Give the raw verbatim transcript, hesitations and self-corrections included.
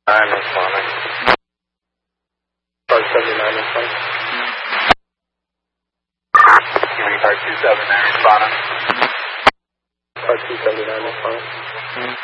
nine responding. Car seventy-nine responding. Car two seventy-nine responding. Car two seventy-nine responding.